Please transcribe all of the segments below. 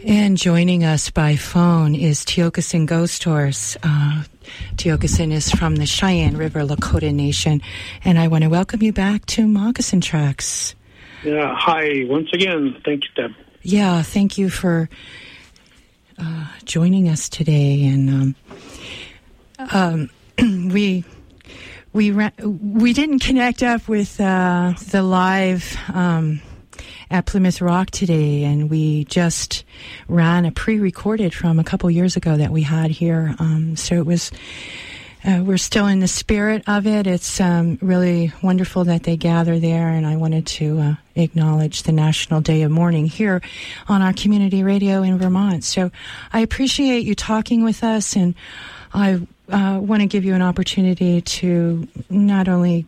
And joining us by phone is Tiokasin Ghost Horse. Tiokasin is from the Cheyenne River Lakota Nation, and I want to welcome you back to Moccasin Tracks. Yeah, hi, once again. Thank you, Deb. Yeah, thank you for joining us today. And we didn't connect up with the live at Plymouth Rock today, and we just ran a pre-recorded from a couple years ago that we had here. So it was, we're still in the spirit of it. It's really wonderful that they gather there, and I wanted to acknowledge the National Day of Mourning here on our community radio in Vermont. So I appreciate you talking with us, and I want to give you an opportunity to not only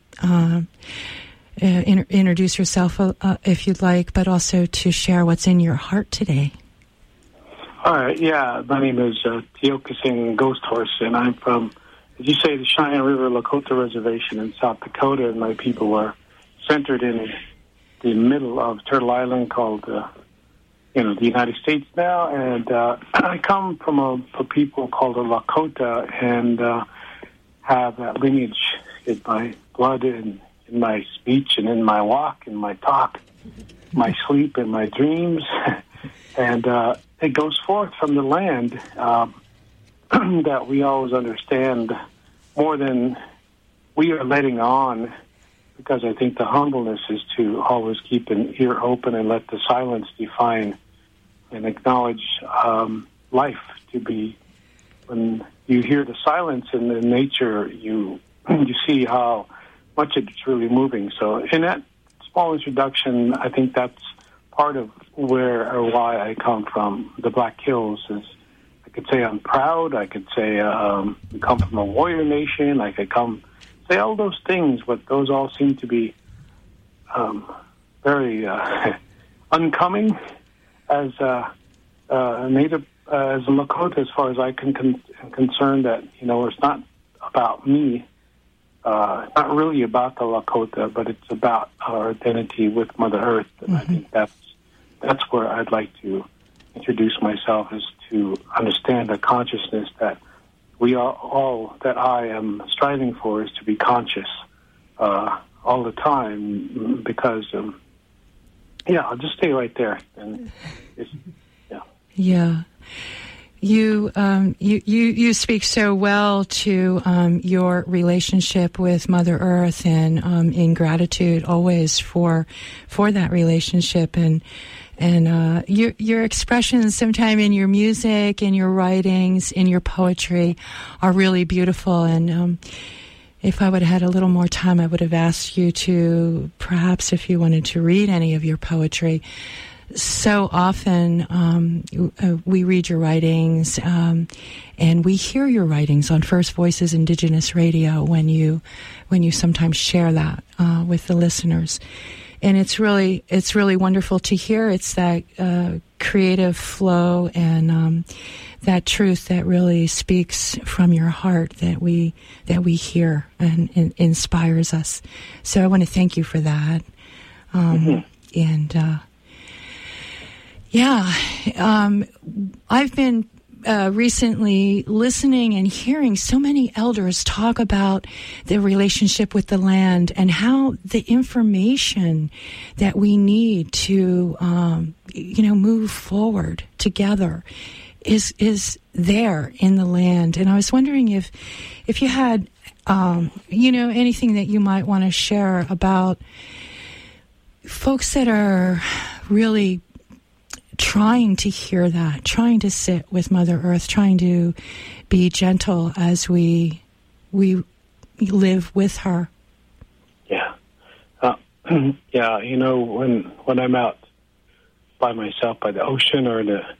introduce yourself if you'd like, but also to share what's in your heart today. All right, yeah, my name is Tiokasin Ghost Horse, and I'm from, as you say, the Cheyenne River Lakota Reservation in South Dakota, and my people are centered in the middle of Turtle Island called, the United States now, and I come from a people called a Lakota, and have that lineage in my blood and in my speech and in my walk, in my talk, my sleep and my dreams. And it goes forth from the land that we always understand more than we are letting on, because I think the humbleness is to always keep an ear open and let the silence define and acknowledge life to be. When you hear the silence in the nature, you see how much it's really moving. So in that small introduction, I think that's part of where or why I come from. The Black Hills is, I could say I'm proud. I could say we come from a warrior nation. I could say all those things, but those all seem to be very uncoming as a native, as a Lakota, as far as I can concerned. That it's not about me. Not really about the Lakota, but it's about our identity with Mother Earth, and I think that's where I'd like to introduce myself, is to understand the consciousness that we are all, that I am striving for, is to be conscious all the time, because I'll just stay right there. And yeah. You speak so well to your relationship with Mother Earth, and in gratitude always for that relationship, and your expressions, sometime in your music, in your writings, in your poetry, are really beautiful. And if I would have had a little more time, I would have asked you to, perhaps, if you wanted to read any of your poetry. So often we read your writings, and we hear your writings on First Voices Indigenous Radio when you sometimes share that with the listeners, and it's really wonderful to hear. It's that creative flow and that truth that really speaks from your heart that we hear and inspires us. So I want to thank you for that, and. I've been recently listening and hearing so many elders talk about the relationship with the land, and how the information that we need to, move forward together is there in the land. And I was wondering if you had, anything that you might want to share about folks that are really trying to hear that, trying to sit with Mother Earth, trying to be gentle as we live with her. Yeah. When I'm out by myself by the ocean, or the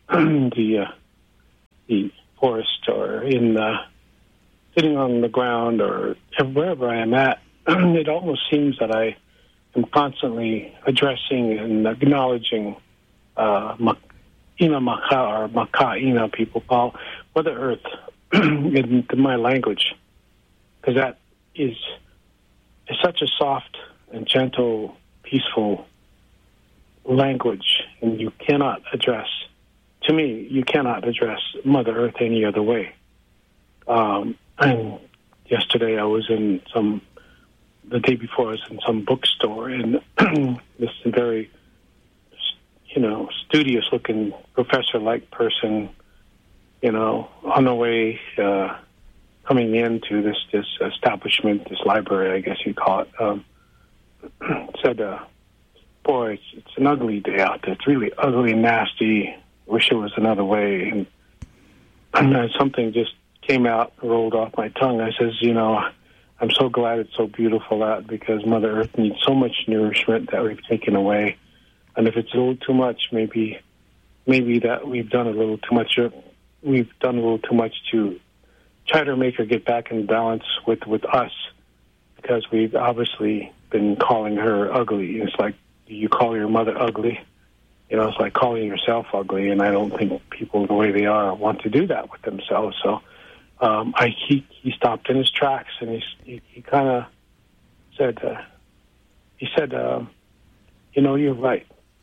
forest, or sitting on the ground, or wherever I am at, it almost seems that I am constantly addressing and acknowledging Maka, people call Mother Earth in my language, because that is such a soft and gentle, peaceful language, and you cannot address to me, you cannot address Mother Earth any other way. And yesterday I was the day before I was in some bookstore, and this very, studious-looking professor-like person, on the way coming into this establishment, this library, I guess you'd call it, said, boy, it's an ugly day out there. It's really ugly and nasty. Wish it was another way. And something just came out, rolled off my tongue. I says, I'm so glad it's so beautiful out, because Mother Earth needs so much nourishment that we've taken away. And if it's a little too much, maybe that we've done a little too much. We've done a little too much to try to make her get back in balance with us, because we've obviously been calling her ugly. It's like, do you call your mother ugly? It's like calling yourself ugly, and I don't think people, the way they are, want to do that with themselves. So he stopped in his tracks, and he kind of said, you're right.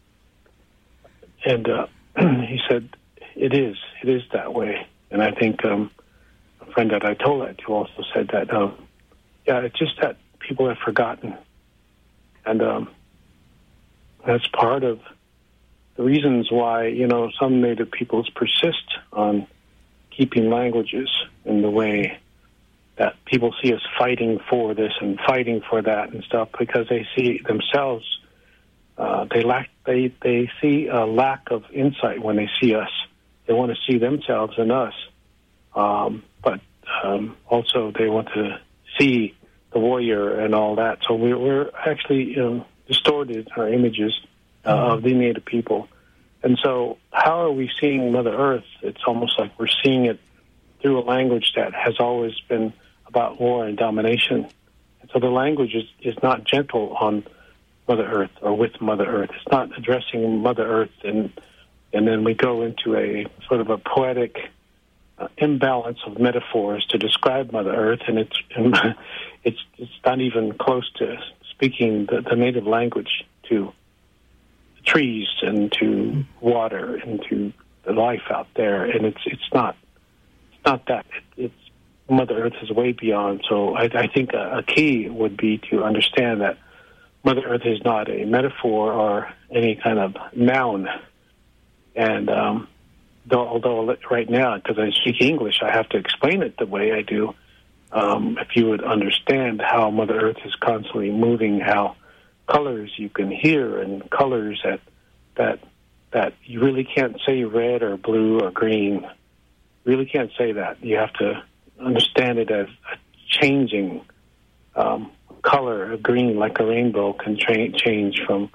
And he said, it is that way. And I think a friend that I told that to also said that, it's just that people have forgotten. And that's part of the reasons why, some Native peoples persist on keeping languages in the way that people see us fighting for this and fighting for that and stuff, because they see themselves, they see a lack of insight when they see us. They want to see themselves in us, but also they want to see the warrior and all that. So we're actually distorted our images of the Native people. And so how are we seeing Mother Earth? It's almost like we're seeing it through a language that has always been about war and domination. And so the language is not gentle on Mother Earth or with Mother Earth. It's not addressing Mother Earth, and then we go into a sort of a poetic imbalance of metaphors to describe Mother Earth, and it's not even close to speaking the native language to trees and to water and to the life out there, and it's not that. It's Mother Earth is way beyond. So I think a key would be to understand that Mother Earth is not a metaphor or any kind of noun. And although right now, because I speak English, I have to explain it the way I do. If you would understand how Mother Earth is constantly moving, how colors you can hear, and colors that you really can't say red or blue or green. You really can't say that. You have to understand it as a changing color. A green, like a rainbow, can change from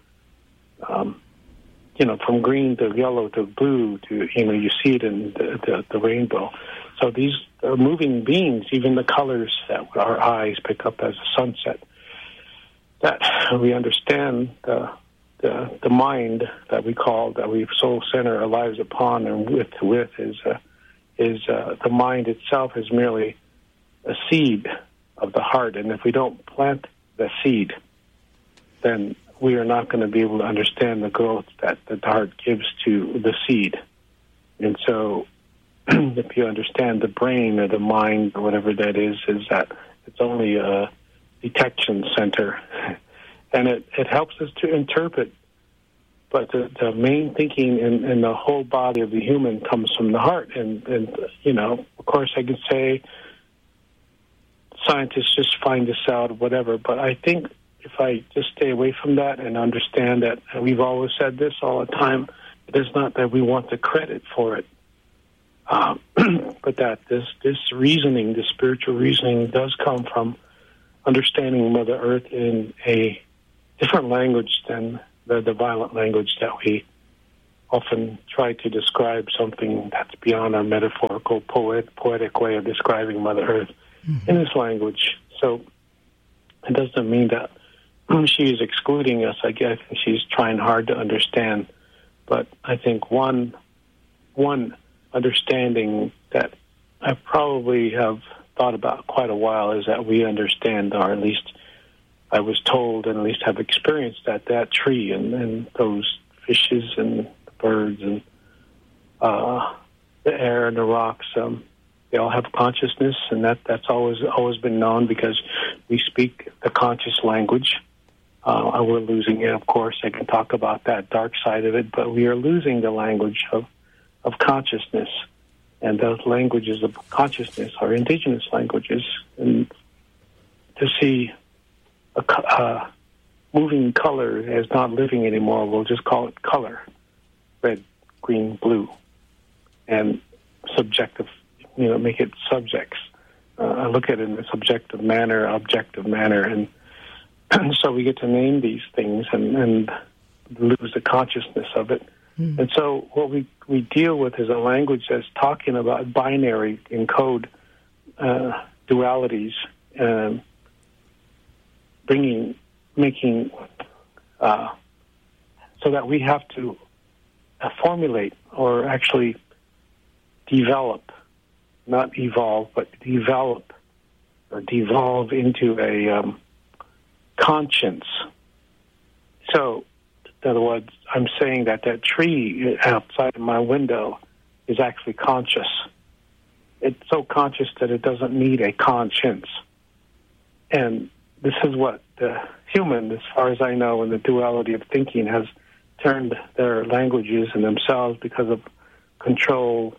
from green to yellow to blue to, you see it in the rainbow. So these are moving beings, even the colors that our eyes pick up as a sunset. That we understand the mind that we soul center our lives upon, and with is the mind itself is merely a seed of the heart, and if we don't plant the seed, then we are not going to be able to understand the growth that the heart gives to the seed. And so if you understand the brain or the mind or whatever that is that it's only a detection center, and it helps us to interpret. But the main thinking in the whole body of the human comes from the heart. And of course I can say scientists just find this out or whatever, but I think if I just stay away from that and understand that, and we've always said this all the time, it is not that we want the credit for it, but that this reasoning, this spiritual reasoning, does come from understanding Mother Earth in a different language than the violent language that we often try to describe something that's beyond our metaphorical, poetic way of describing Mother Earth in this language. So it doesn't mean that she is excluding us. I guess she's trying hard to understand. But I think one understanding that I probably have thought about quite a while is that we understand, or at least I was told and at least have experienced that tree and those fishes and birds and the air and the rocks. They all have consciousness, and that's always been known because we speak the conscious language. We're losing it, of course. I can talk about that dark side of it, but we are losing the language of consciousness. And those languages of consciousness are indigenous languages. And to see a moving color as not living anymore, we'll just call it color. Red, green, blue. And subjective, make it subjects. I look at it in a subjective manner, objective manner, and so we get to name these things and lose the consciousness of it. Mm. And so what we deal with is a language that's talking about binary in code dualities, making so that we have to formulate or actually develop, not evolve, but develop or devolve into a conscience. So, in other words, I'm saying that tree outside of my window is actually conscious. It's so conscious that it doesn't need a conscience. And this is what the human, as far as I know, in the duality of thinking, has turned their languages and themselves because of control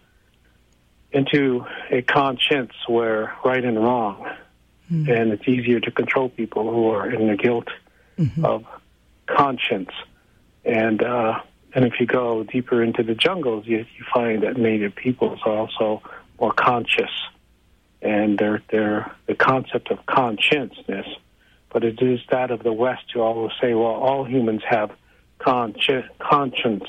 into a conscience where right and wrong. Mm-hmm. And it's easier to control people who are in the guilt mm-hmm. of conscience. And if you go deeper into the jungles, you find that Native peoples are also more conscious, and they're the concept of consciousness. But it is that of the West who always say, well, all humans have conscience,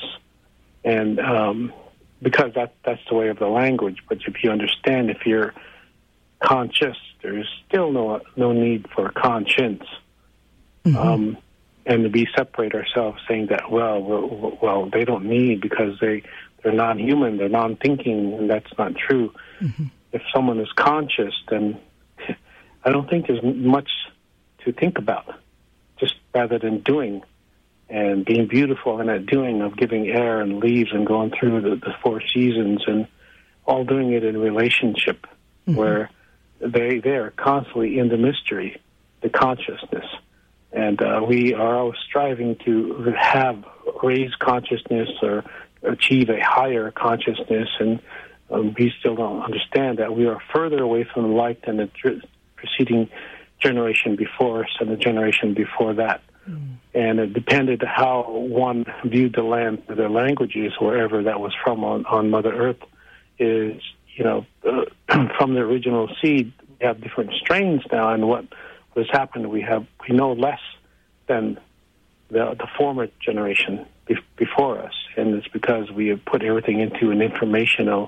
and because that's the way of the language. But if you understand, if you're conscious, there's still no need for conscience. Mm-hmm. And we separate ourselves, saying that well they don't need because they're non-human, they're non-thinking, and that's not true. Mm-hmm. If someone is conscious, then I don't think there's much to think about, just rather than doing and being beautiful in that doing of giving air and leaves and going through the four seasons and all doing it in relationship, mm-hmm. where they're constantly in the mystery, the consciousness. And we are always striving to raise consciousness or achieve a higher consciousness, and we still don't understand that we are further away from the light than the preceding generation before us and the generation before that. Mm. And it depended how one viewed the land, their languages, wherever that was from on Mother Earth, is, from the original seed, we have different strains now, and what has happened, we know less than the former generation before us, and it's because we have put everything into an informational,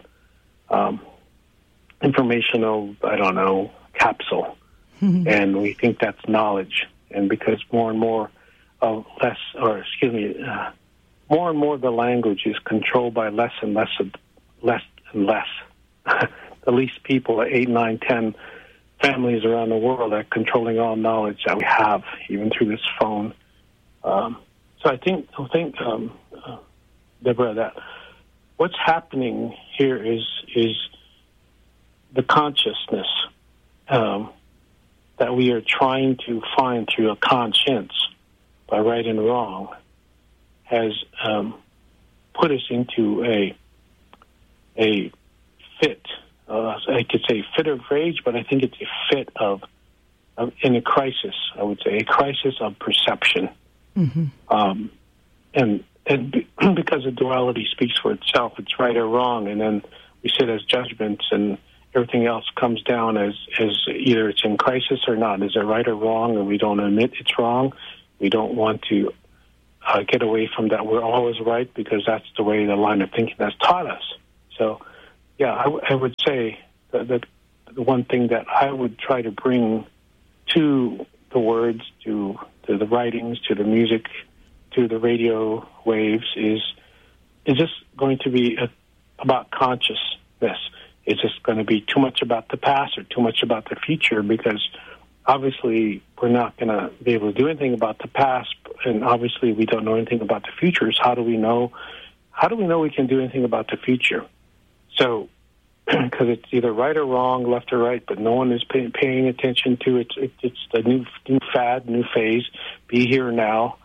capsule, mm-hmm. and we think that's knowledge. And because more and more the language is controlled by less and less. The least people, 8, 9, 10 families around the world are controlling all knowledge that we have, even through this phone. So I think, Deborah, that what's happening here is the consciousness that we are trying to find through a conscience by right and wrong has put us into a fit. I could say fit of rage, but I think it's a fit in a crisis, I would say, a crisis of perception. Mm-hmm. And because the duality speaks for itself, it's right or wrong, and then we sit as judgments, and everything else comes down as either it's in crisis or not. Is it right or wrong? And we don't admit it's wrong. We don't want to get away from that. We're always right because that's the way the line of thinking has taught us. So, yeah, I would say that the one thing that I would try to bring to the words, to the writings, to the music, to the radio waves is just going to be about consciousness. It's just going to be too much about the past or too much about the future, because obviously we're not going to be able to do anything about the past, and obviously we don't know anything about the futures. How do we know how do we know we can do anything about the future? So, because it's either right or wrong, left or right, but no one is paying attention to it. It's a new fad, new phase, be here now.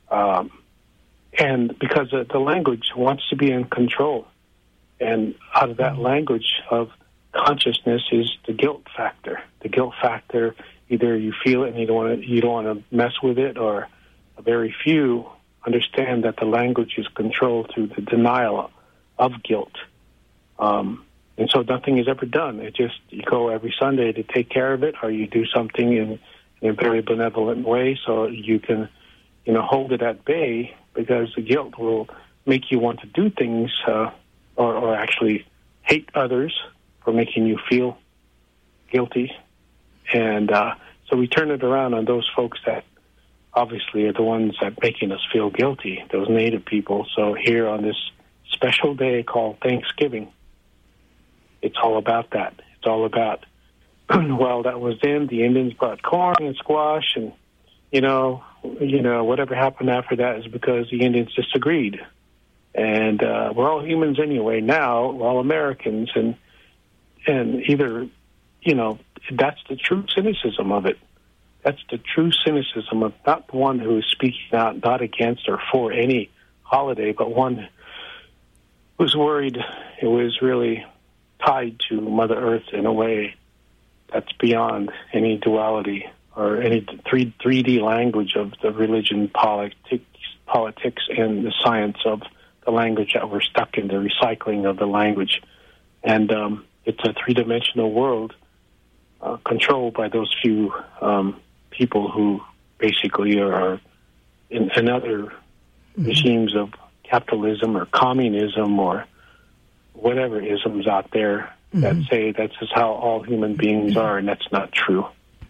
And because the language wants to be in control. And out of that language of consciousness is the guilt factor. The guilt factor, either you feel it and you don't want to mess with it, or very few understand that the language is controlled through the denial of guilt. And so nothing is ever done. It just, you go every Sunday to take care of it, or you do something in a very benevolent way so you can, hold it at bay, because the guilt will make you want to do things or actually hate others for making you feel guilty. And so we turn it around on those folks that obviously are the ones that making us feel guilty, those Native people. So here on this special day called Thanksgiving, it's all about that. It's all about, well, that was then. The Indians brought corn and squash, and whatever happened after that is because the Indians disagreed. And we're all humans anyway. Now we're all Americans, and either, that's the true cynicism of it. That's the true cynicism of not the one who is speaking out, not against or for any holiday, but one who's worried it was really tied to Mother Earth in a way that's beyond any duality or any 3D language of the religion, politics, and the science of the language that we're stuck in, the recycling of the language. And it's a three-dimensional world controlled by those few people who basically are in other regimes of capitalism or communism or whatever isms out there that say that's just how all human beings are, and that's not true.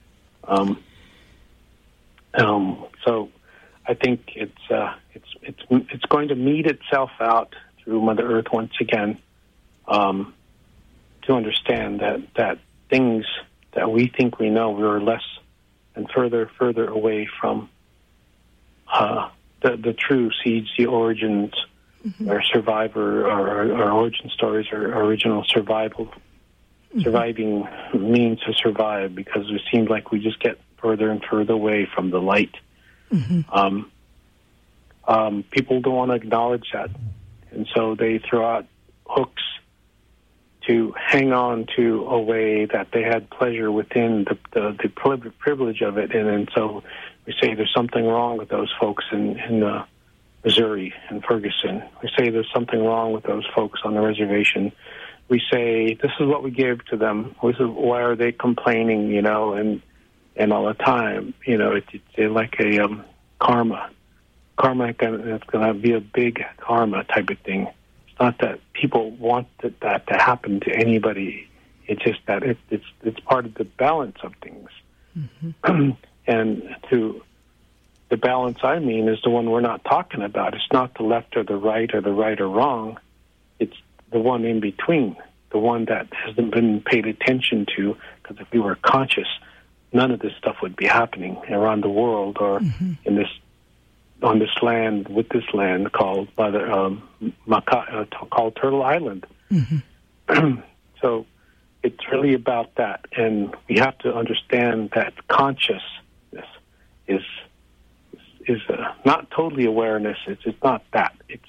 So I think it's going to meet itself out through Mother Earth once again, to understand that things that we think we know, we're less and further away from the true seeds, the origins, our survivor, our origin stories, our original surviving means to survive, because it seems like we just get further and further away from the light. People don't want to acknowledge that, and so they throw out hooks to hang on to a way that they had pleasure within the privilege of it, and so we say there's something wrong with those folks in Missouri and Ferguson. We say there's something wrong with those folks on the reservation. We say this is what we give to them. This is, why are they complaining? And all the time, it's like a karma. Karma is going to be a big karma type of thing. It's not that people want that to happen to anybody. It's just that it's part of the balance of things. And to the balance I mean is the one we're not talking about. It's not the left or the right or wrong. It's the one in between, the one that hasn't been paid attention to, because if we were conscious, none of this stuff would be happening around the world or on this land, with this land called called Turtle Island. So it's really about that, and we have to understand that consciousness is not totally awareness. It's not that. It's,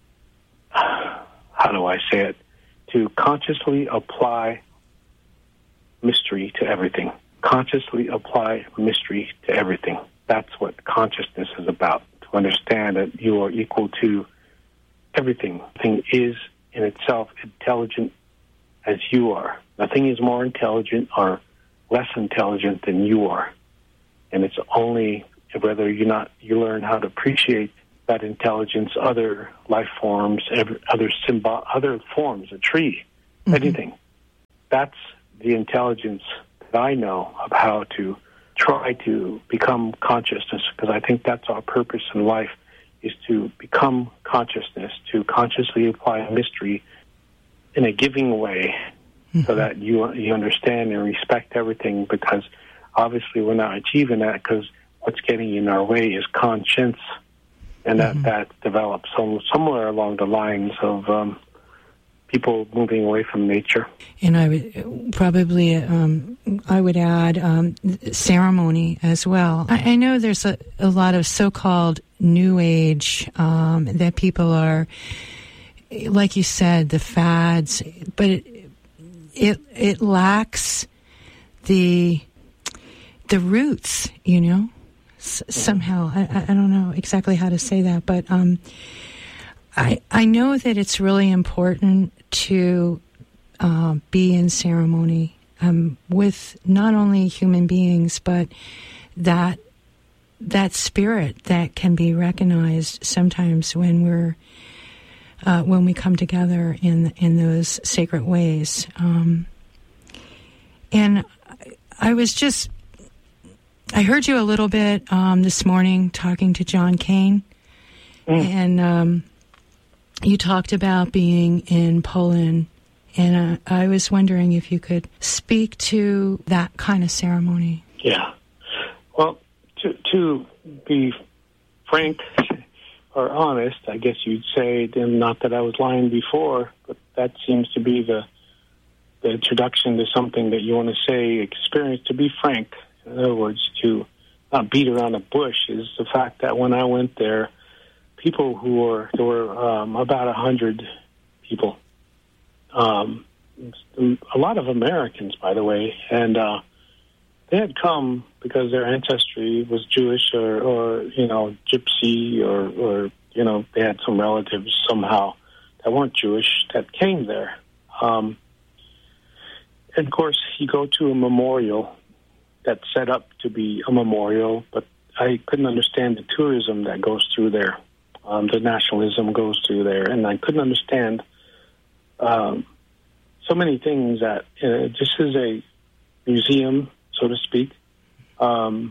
how do I say it? To consciously apply mystery to everything. Consciously apply mystery to everything. That's what consciousness is about. To understand that you are equal to everything. Nothing is in itself intelligent as you are. Nothing is more intelligent or less intelligent than you are. And it's only whether you learn how to appreciate that intelligence, other life forms, other forms, a tree, anything. That's the intelligence that I know of how to try to become consciousness, because I think that's our purpose in life, is to become consciousness, to consciously apply mystery in a giving way, so that you understand and respect everything, because obviously we're not achieving that, because what's getting in our way is conscience, and that developed somewhere along the lines of people moving away from nature. And I would probably, I would add ceremony as well. I know there's a lot of so-called New Age that people are, like you said, the fads, but it lacks the roots, you know. Somehow, I don't know exactly how to say that, but I know that it's really important to be in ceremony with not only human beings, but that spirit that can be recognized sometimes when we come together in those sacred ways. And I heard you a little bit this morning talking to John Kane, and you talked about being in Poland, and I was wondering if you could speak to that kind of ceremony. Yeah. Well, to be frank or honest, I guess you'd say, and not that I was lying before, but that seems to be the introduction to something that you want to say, experience, to be frank. In other words, to not beat around the bush, is the fact that when I went there, there were about 100 people, a lot of Americans, by the way, and they had come because their ancestry was Jewish or Gypsy or they had some relatives somehow that weren't Jewish that came there. And of course, you go to a memorial that's set up to be a memorial, but I couldn't understand the tourism that goes through there. The nationalism goes through there, and I couldn't understand so many things that this is a museum, so to speak, and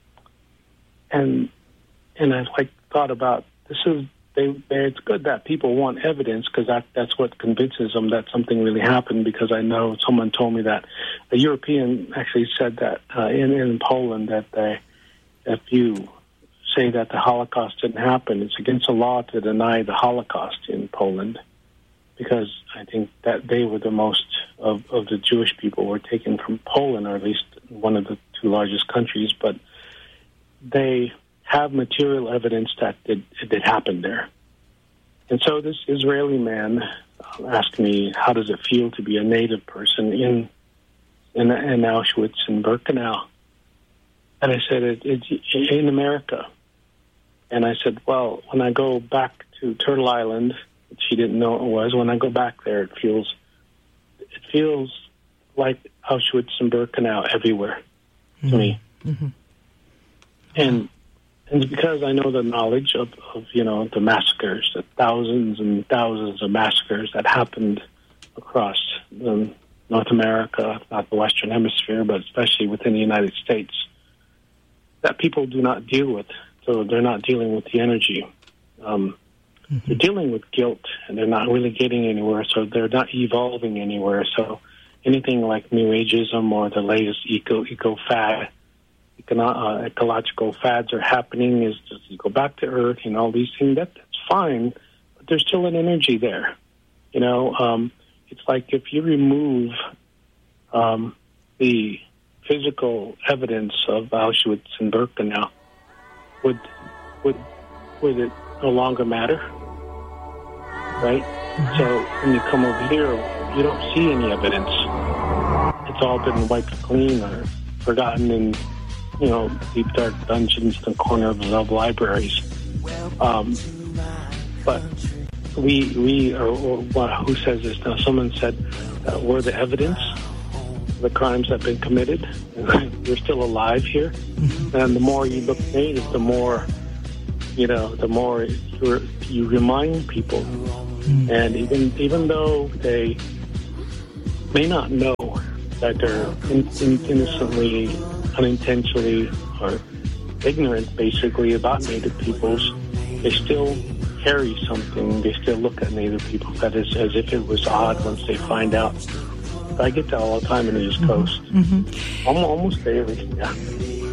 I thought about this is it's good that people want evidence because that's what convinces them that something really happened. Because I know someone told me that a European actually said that in Poland that if you say that the Holocaust didn't happen, it's against the law to deny the Holocaust in Poland, because I think that they were the most of the Jewish people were taken from Poland, or at least one of the two largest countries, but they have material evidence that it did happen there. And so this Israeli man asked me, how does it feel to be a native person in Auschwitz and Birkenau? And I said, it's in America. And I said, well, when I go back to Turtle Island, which he didn't know it was, when I go back there, it feels like Auschwitz and Birkenau everywhere to me. Mm-hmm. And it's because I know the knowledge of the massacres, the thousands and thousands of massacres that happened across North America, not the Western Hemisphere, but especially within the United States, that people do not deal with. So they're not dealing with the energy. They're dealing with guilt, and they're not really getting anywhere, so they're not evolving anywhere. So anything like New Ageism or the latest ecological fads are happening is just you go back to Earth and all these things. That's fine, but there's still an energy there. It's like if you remove the physical evidence of Auschwitz and Birkenau, would it no longer matter? Right? So when you come over here, you don't see any evidence. It's all been wiped clean or forgotten in deep dark dungeons in the corners of libraries. But we are, who says this now? Someone said we're the evidence of the crimes that have been committed. We're still alive here. And the more you look native, the more you remind people. And even though they may not know that they're innocently, unintentionally, or ignorant, basically, about Native peoples, they still carry something. They still look at Native people that is as if it was odd once they find out. I get that all the time in the East Coast. Almost daily, yeah.